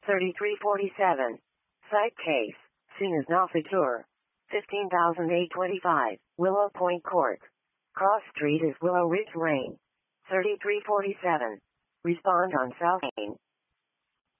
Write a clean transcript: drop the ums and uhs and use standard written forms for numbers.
3347. Site case. Scene is not secure. 15,825. Willow Point Court. Cross Street is Willow Ridge Lane. 3347. Respond on South Main.